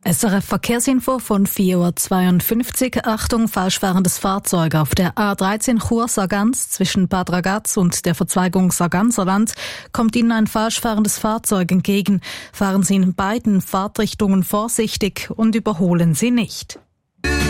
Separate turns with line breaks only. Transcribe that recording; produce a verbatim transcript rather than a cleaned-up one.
S R F Verkehrsinfo von vier Uhr zweiundfünfzig. Achtung, falschfahrendes Fahrzeug auf der A dreizehn Chur-Sargans zwischen Bad Ragaz und der Verzweigung Sarganserland kommt Ihnen ein falschfahrendes Fahrzeug entgegen. Fahren Sie in beiden Fahrtrichtungen vorsichtig und überholen Sie nicht.